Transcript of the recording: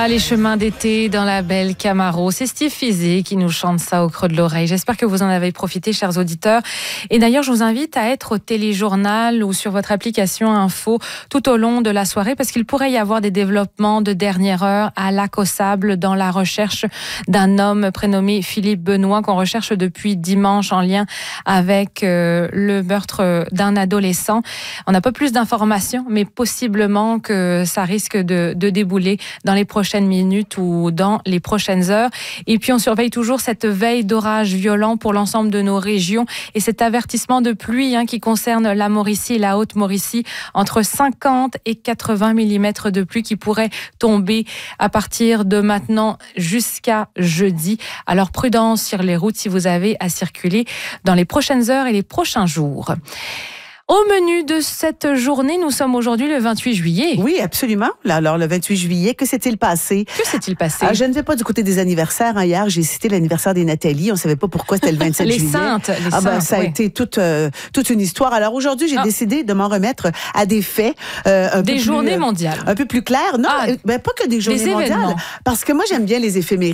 Les chemins d'été dans la belle Camaro, c'est Steve Fizé qui nous chante ça au creux de l'oreille. J'espère que vous en avez profité, chers auditeurs. Et d'ailleurs, je vous invite à être au téléjournal ou sur votre application Info tout au long de la soirée parce qu'il pourrait y avoir des développements de dernière heure à Lac-aux-Sables dans la recherche d'un homme prénommé Philippe Benoît qu'on recherche depuis dimanche en lien avec le meurtre d'un adolescent. On n'a pas plus d'informations, mais possiblement que ça risque de débouler dans les prochaines minutes ou dans les prochaines heures. Et puis on surveille toujours cette veille d'orage violent pour l'ensemble de nos régions et cet avertissement de pluie qui concerne la Mauricie et la Haute-Mauricie, entre 50 et 80 mm de pluie qui pourrait tomber à partir de maintenant jusqu'à jeudi. Alors prudence sur les routes si vous avez à circuler dans les prochaines heures et les prochains jours. Au menu de cette journée, nous sommes aujourd'hui le 28 juillet. Oui, absolument. Alors, le 28 juillet, que s'est-il passé? Que s'est-il passé? Je ne vais pas du côté des anniversaires. Hier, j'ai cité l'anniversaire des Nathalie. On ne savait pas pourquoi c'était le 27 les juillet. Saintes. Ça a été toute une histoire. Alors, aujourd'hui, j'ai décidé de m'en remettre à des faits. Des journées mondiales. Un peu plus clairs. Non, pas que des journées mondiales. Parce que moi, j'aime bien les éphémérides.